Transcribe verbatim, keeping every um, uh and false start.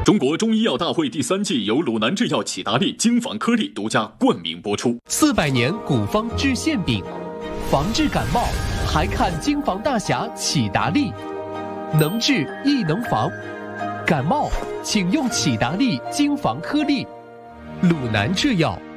中国中医药大会第三季由鲁南制药启达利精仿颗粒独家冠名播出。 四百年古方治馅饼，防治感冒还看精防大侠启达利，能治亦能防。感冒请用启达利精防颗粒，鲁南制药。